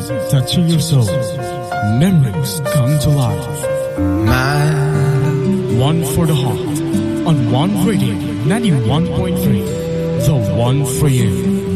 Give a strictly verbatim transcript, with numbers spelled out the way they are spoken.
touching your soul. Memories come to life. My One for the heart on One Radio ninety-one point three. The one for you.